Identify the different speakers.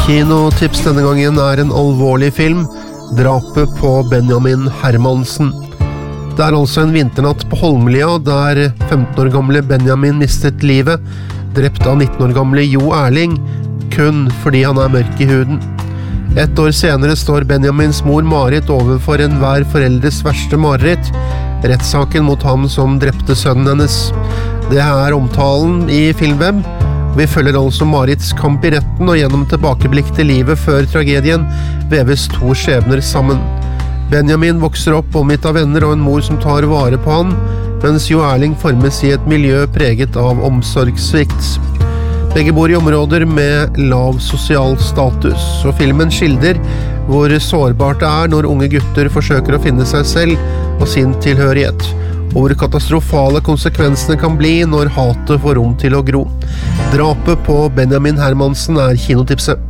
Speaker 1: Kinotips denne gangen en alvorlig film, Drapet på Benjamin Hermansen. Det altså en vinternatt på Holmlia, der 15 år gamle Benjamin mistet livet, drept av 19 år gamle Jo Erling, kun fordi han mørk i huden. Et år senere står Benjamins mor Marit overfor enhver foreldres verste mareritt, rettssaken mot ham som drepte sønnen hennes. Det omtalen i Filmweb. Vi følger altså Marits kamp i retten, og gjennom tilbakeblikk til livet før tragedien veves to skjebner sammen. Benjamin vokser opp omgitt av venner og en mor som tar vare på han, mens Jo Erling formes i et miljø preget av omsorgssvikt. Begge bor i områder med lav sosial status, og filmen skildrer hvor sårbart det når unge gutter forsøker å finne seg selv og sin tilhørighet, og hvor katastrofale konsekvensene kan bli når hatet får rom til å gro. Drapet på Benjamin Hermansen kinotipset.